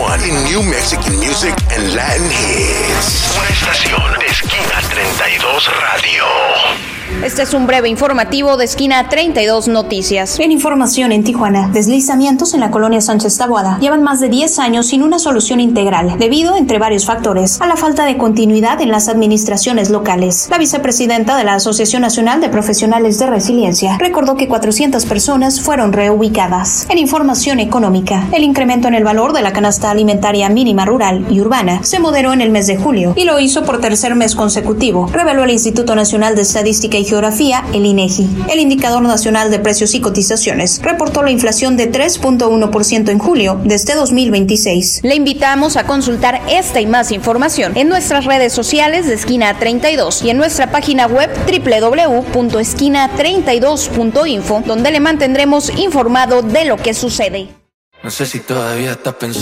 one in New Mexican music and Latin hits. Una estación de Esquina 32 Radio. Este es un breve informativo de Esquina 32 Noticias. En información en Tijuana, deslizamientos en la colonia Sánchez Taboada llevan más de 10 años sin una solución integral, debido, entre varios factores, a la falta de continuidad en las administraciones locales. La vicepresidenta de la Asociación Nacional de Profesionales de Resiliencia recordó que 400 personas fueron reubicadas. En información económica, el incremento en el valor de la canasta alimentaria mínima rural y urbana se moderó en el mes de julio y lo hizo por tercer mes consecutivo, reveló el Instituto Nacional de Estadística y Geografía, el INEGI. El Indicador Nacional de Precios y Cotizaciones reportó la inflación de 3.1% en julio de este 2026. Le invitamos a consultar esta y más información en nuestras redes sociales de Esquina 32 y en nuestra página web www.esquina32.info, donde le mantendremos informado de lo que sucede. No sé si todavía estás pensando